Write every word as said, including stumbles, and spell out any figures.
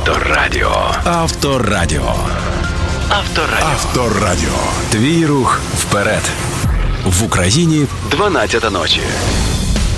Авторадіо. Авторадіо. Авторадіо. Авторадіо. Твій рух вперед. В Україні дванадцята ночі.